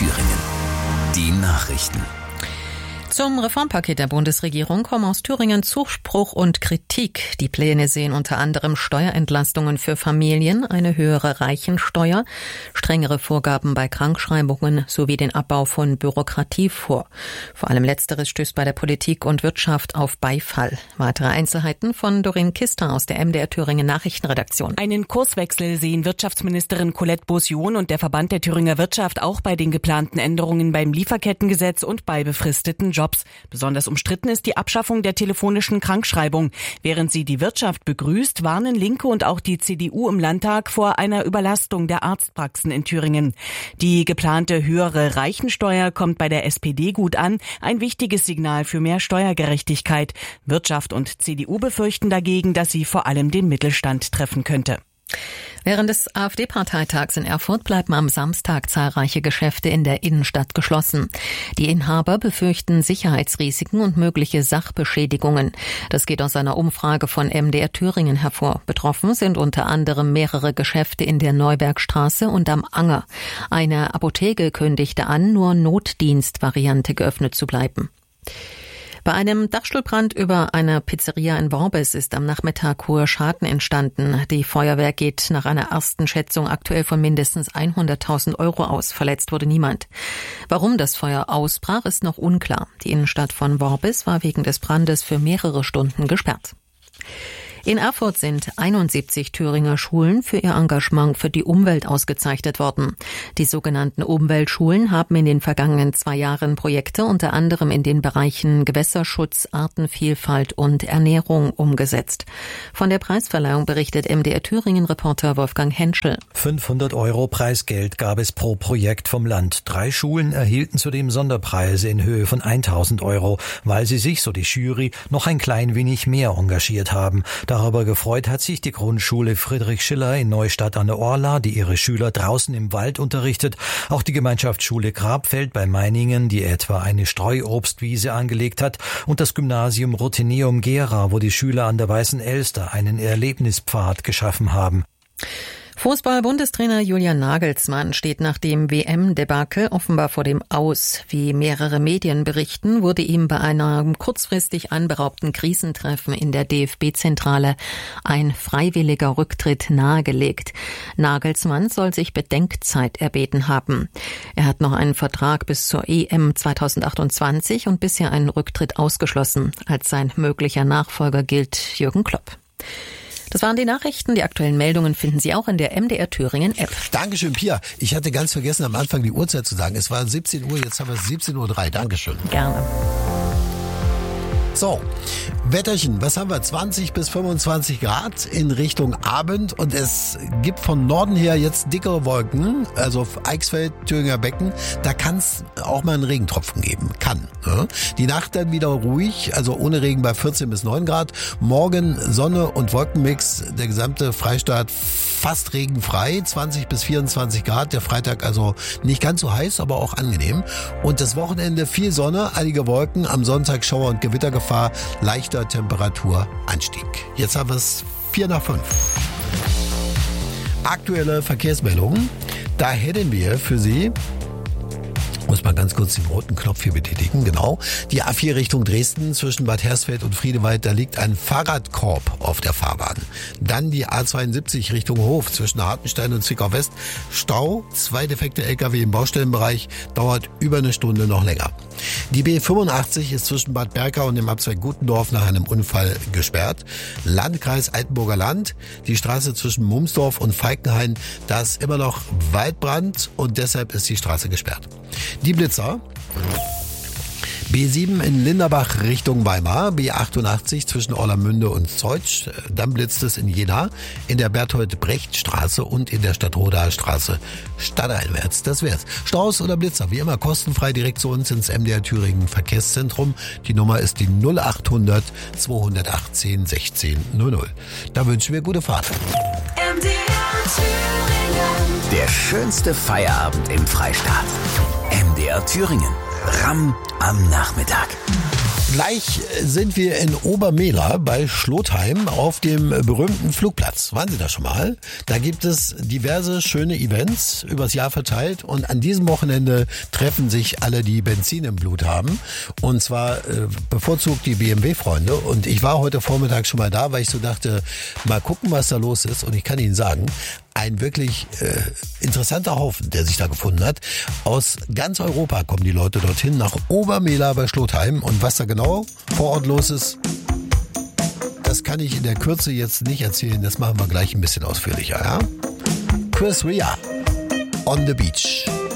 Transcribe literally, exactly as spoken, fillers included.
Thüringen. Die Nachrichten. Zum Reformpaket der Bundesregierung kommen aus Thüringen Zuspruch und Kritik. Die Pläne sehen unter anderem Steuerentlastungen für Familien, eine höhere Reichensteuer, strengere Vorgaben bei Krankschreibungen sowie den Abbau von Bürokratie vor. Vor allem Letzteres stößt bei der Politik und Wirtschaft auf Beifall. Weitere Einzelheiten von Doreen Kister aus der M D R Thüringen Nachrichtenredaktion. Einen Kurswechsel sehen Wirtschaftsministerin Colette Beausion und der Verband der Thüringer Wirtschaft auch bei den geplanten Änderungen beim Lieferkettengesetz und bei befristeten Jobs. Besonders umstritten ist die Abschaffung der telefonischen Krankschreibung. Während sie die Wirtschaft begrüßt, warnen Linke und auch die C D U im Landtag vor einer Überlastung der Arztpraxen in Thüringen. Die geplante höhere Reichensteuer kommt bei der S P D gut an, ein wichtiges Signal für mehr Steuergerechtigkeit. Wirtschaft und C D U befürchten dagegen, dass sie vor allem den Mittelstand treffen könnte. Während des AfD-Parteitags in Erfurt bleiben am Samstag zahlreiche Geschäfte in der Innenstadt geschlossen. Die Inhaber befürchten Sicherheitsrisiken und mögliche Sachbeschädigungen. Das geht aus einer Umfrage von M D R Thüringen hervor. Betroffen sind unter anderem mehrere Geschäfte in der Neubergstraße und am Anger. Eine Apotheke kündigte an, nur Notdienstvariante geöffnet zu bleiben. Bei einem Dachstuhlbrand über einer Pizzeria in Worbis ist am Nachmittag hoher Schaden entstanden. Die Feuerwehr geht nach einer ersten Schätzung aktuell von mindestens hunderttausend Euro aus. Verletzt wurde niemand. Warum das Feuer ausbrach, ist noch unklar. Die Innenstadt von Worbis war wegen des Brandes für mehrere Stunden gesperrt. In Erfurt sind einundsiebzig Thüringer Schulen für ihr Engagement für die Umwelt ausgezeichnet worden. Die sogenannten Umweltschulen haben in den vergangenen zwei Jahren Projekte unter anderem in den Bereichen Gewässerschutz, Artenvielfalt und Ernährung umgesetzt. Von der Preisverleihung berichtet M D R Thüringen-Reporter Wolfgang Henschel. fünfhundert Euro Preisgeld gab es pro Projekt vom Land. Drei Schulen erhielten zudem Sonderpreise in Höhe von tausend Euro, weil sie sich, so die Jury, noch ein klein wenig mehr engagiert haben. Darüber gefreut hat sich die Grundschule Friedrich Schiller in Neustadt an der Orla, die ihre Schüler draußen im Wald unterrichtet. Auch die Gemeinschaftsschule Grabfeld bei Meiningen, die etwa eine Streuobstwiese angelegt hat. Und das Gymnasium Rutineum Gera, wo die Schüler an der Weißen Elster einen Erlebnispfad geschaffen haben. Fußball-Bundestrainer Julian Nagelsmann steht nach dem W M-Debakel offenbar vor dem Aus. Wie mehrere Medien berichten, wurde ihm bei einem kurzfristig anberaumten Krisentreffen in der D F B-Zentrale ein freiwilliger Rücktritt nahegelegt. Nagelsmann soll sich Bedenkzeit erbeten haben. Er hat noch einen Vertrag bis zur E M zweitausendachtundzwanzig und bisher einen Rücktritt ausgeschlossen. Als sein möglicher Nachfolger gilt Jürgen Klopp. Das waren die Nachrichten. Die aktuellen Meldungen finden Sie auch in der M D R Thüringen App. Dankeschön, Pia. Ich hatte ganz vergessen, am Anfang die Uhrzeit zu sagen. Es war siebzehn Uhr, jetzt haben wir siebzehn Uhr drei. Dankeschön. Gerne. So, Wetterchen, was haben wir? zwanzig bis fünfundzwanzig Grad in Richtung Abend und es gibt von Norden her jetzt dickere Wolken, also Eichsfeld, Thüringer Becken, da kann es auch mal einen Regentropfen geben, kann. Ne? Die Nacht dann wieder ruhig, also ohne Regen bei vierzehn bis neun Grad, morgen Sonne und Wolkenmix, der gesamte Freistaat fast regenfrei, zwanzig bis vierundzwanzig Grad, der Freitag also nicht ganz so heiß, aber auch angenehm und das Wochenende viel Sonne, einige Wolken, am Sonntag Schauer und Gewittergefahr, leichter Temperaturanstieg. Jetzt haben wir es vier nach fünf. Aktuelle Verkehrsmeldungen. Da hätten wir für Sie, muss mal ganz kurz den roten Knopf hier betätigen, genau. Die A vier Richtung Dresden zwischen Bad Hersfeld und Friedewald, da liegt ein Fahrradkorb auf der Fahrbahn. Dann die A zweiundsiebzig Richtung Hof zwischen Hartenstein und Zwickau West. Stau, zwei defekte L K W im Baustellenbereich, dauert über eine Stunde noch länger. Die B fünfundachtzig ist zwischen Bad Berka und dem Abzweig Gutendorf nach einem Unfall gesperrt. Landkreis Altenburger Land, die Straße zwischen Mumsdorf und Falkenhain, da ist immer noch Waldbrand und deshalb ist die Straße gesperrt. Die Blitzer. B sieben in Linderbach Richtung Weimar, B achtundachtzig zwischen Orlamünde und Zeutsch, dann blitzt es in Jena, in der Berthold-Brecht-Straße und in der Stadtrodaer Straße stadteinwärts. Das wär's. Staus oder Blitzer, wie immer kostenfrei direkt zu uns ins M D R Thüringen Verkehrszentrum. Die Nummer ist die null achthundert zweihundertachtzehn sechzehn null null. Da wünschen wir gute Fahrt. M D R Thüringen. Der schönste Feierabend im Freistaat. M D R Thüringen. Ramm am Nachmittag. Gleich sind wir in Obermehler bei Schlotheim auf dem berühmten Flugplatz. Waren Sie da schon mal? Da gibt es diverse schöne Events übers Jahr verteilt und an diesem Wochenende treffen sich alle, die Benzin im Blut haben. Und zwar äh, bevorzugt die B M W-Freunde. Und ich war heute Vormittag schon mal da, weil ich so dachte, mal gucken, was da los ist. Und ich kann Ihnen sagen, ein wirklich äh, interessanter Haufen, der sich da gefunden hat. Aus ganz Europa kommen die Leute dorthin, nach Obermehler bei Schlotheim. Und was da genau vor Ort los ist, das kann ich in der Kürze jetzt nicht erzählen. Das machen wir gleich ein bisschen ausführlicher. Ja? Chris Rea, On the Beach.